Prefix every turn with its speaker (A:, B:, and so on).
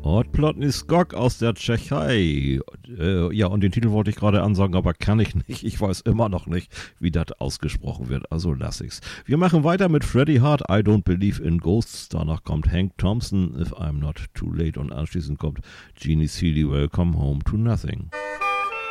A: Plotny Skok aus der Tschechei. Ja, und den Titel wollte ich gerade ansagen, aber kann ich nicht. Ich weiß immer noch nicht, wie das ausgesprochen wird, also lass ich's. Wir machen weiter mit Freddie Hart, I Don't Believe in Ghosts. Danach kommt Hank Thompson, If I'm Not Too Late. Und anschließend kommt Jeannie Seely, Welcome Home to Nothing.